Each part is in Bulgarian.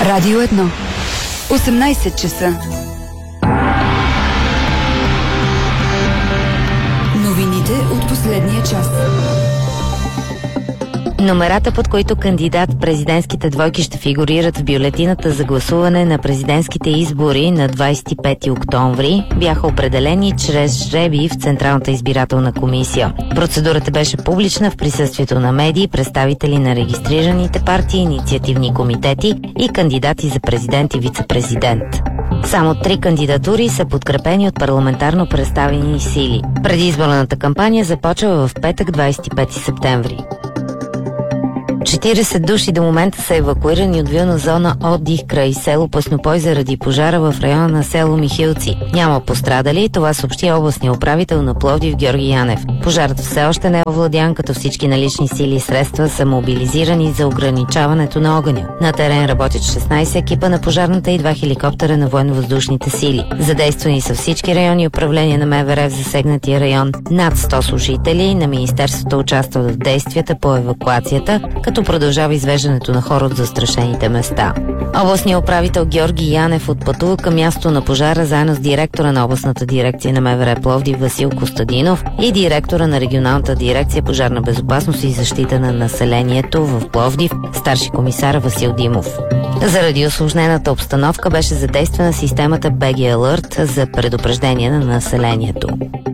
Радио 1. 18 часа. Новините от последния час. Номерата, под които кандидат в президентските двойки ще фигурират в бюлетината за гласуване на президентските избори на 25 октомври, бяха определени чрез жребий в Централната избирателна комисия. Процедурата беше публична в присъствието на медии, представители на регистрираните партии, инициативни комитети и кандидати за президент и вице-президент. Само 3 кандидатури са подкрепени от парламентарно представени сили. Предизборната кампания започва в петък, 25 септември. 40 души до момента са евакуирани от вилна зона отдих край село Паснопой заради пожара в района на село Михилци. Няма пострадали, това съобщи областният управител на Пловдив Георги Янев. Пожарът все още не е овладян, като всички налични сили и средства са мобилизирани за ограничаването на огъня. На терен работят 16 екипа на пожарната и 2 хеликоптера на военно-въздушните сили. Задействани са всички районни управления на МВР в засегнатия район. Над 100 служители на Министерството участват в действията по евакуацията, като продължава извеждането на хора от застрашените места. Областният управител Георги Янев отпътува към мястото на пожара заедно с директора на областната дирекция на МВР Пловдив Васил Костадинов и директора на регионалната дирекция пожарна безопасност и защита на населението в Пловдив, старши комисар Васил Димов. Заради усложнената обстановка беше задействана системата BG Alert за предупреждение на населението.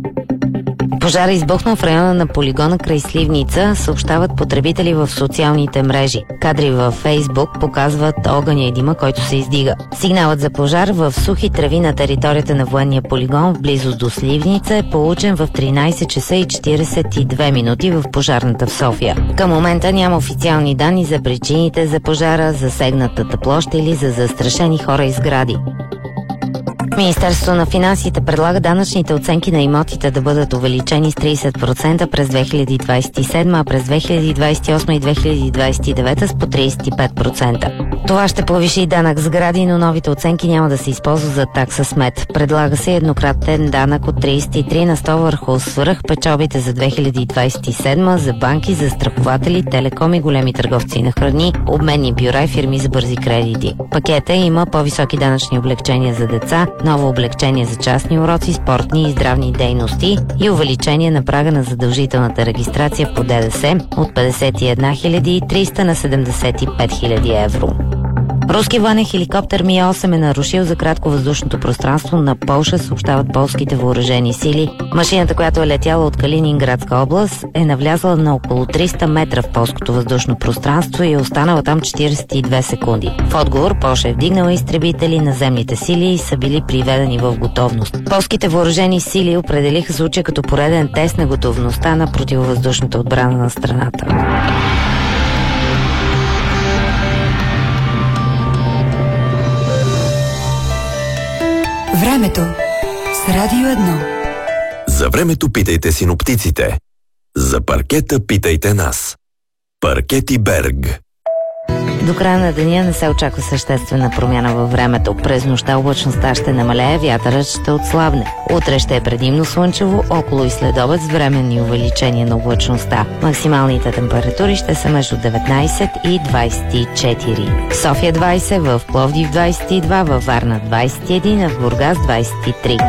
Пожара избухнал в района на полигона край Сливница, съобщават потребители в социалните мрежи. Кадри във Фейсбук показват огъня и дима, който се издига. Сигналът за пожар в сухи треви на територията на военния полигон в близост до Сливница е получен в 13 часа и 42 минути в пожарната в София. Към момента няма официални данни за причините за пожара, засегнатата площ или за застрашени хора и сгради. Министерството на финансите предлага данъчните оценки на имотите да бъдат увеличени с 30% през 2027, а през 2028 и 2029 с по 35%. Това ще повиши данък сгради, но новите оценки няма да се използват за такса смет. Предлага се еднократен данък от 33 на 100 върху свръхпечалбите за 2027 за банки, застрахователи, телеком и големи търговци на храни, обменни бюра и фирми за бързи кредити. Пакета има по-високи данъчни облекчения за деца, ново облекчение за частни уроци, спортни и здравни дейности и увеличение на прага на задължителната регистрация по ДДС от 51 300 на 75 000 евро. Руски военен хеликоптер Ми-8 е нарушил за кратко въздушното пространство на Полша, съобщават полските въоръжени сили. Машината, която е летяла от Калининградска област, е навлязла на около 300 метра в полското въздушно пространство и е останала там 42 секунди. В отговор Полша е вдигнала изтребители, наземните сили и са били приведени в готовност. Полските въоръжени сили определиха случая като пореден тест на готовността на противовъздушната отбрана на страната. Времето с Радио 1. За времето питайте синоптиците. За паркета питайте нас. Паркети Берг. До края на деня не се очаква съществена промяна във времето. През нощта облачността ще намалее, вятърът ще отслабне. Утре ще е предимно слънчево, около и след-обед с временни увеличения на облачността. Максималните температури ще са между 19 и 24. В София 20, в Пловдив 22, във Варна 21, а в Бургас 23.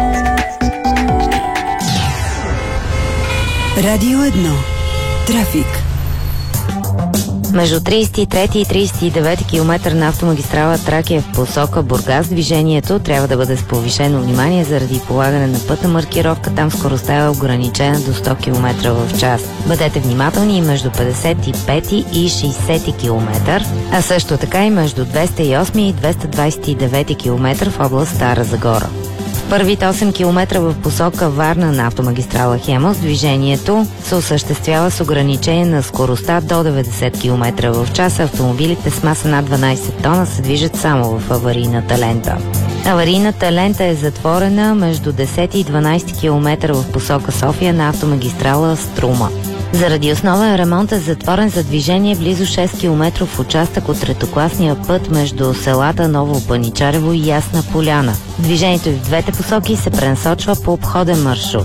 Радио 1. Трафик. Между 33 и 39 км на автомагистрала Тракия в посока Бургас движението трябва да бъде с повишено внимание заради полагане на пътна маркировка. Там скоростта е ограничена до 100 км в час. Бъдете внимателни и между 55 и 60 км, а също така и между 208 и 229 км в област Стара Загора. Първите 8 км в посока Варна на автомагистрала Хемус движението се осъществява с ограничение на скоростта до 90 км в час. Автомобилите с маса над 12 тона се движат само в аварийната лента. Аварийната лента е затворена между 10 и 12 км в посока София на автомагистрала Струма. Заради основен ремонт е затворен за движение близо 6 км в участък от третокласния път между селата Ново Паничарево и Ясна Поляна. Движението в двете посоки се пренасочва по обходен маршрут.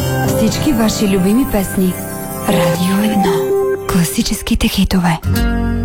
Всички ваши любими песни. Радио 1. Класическите хитове.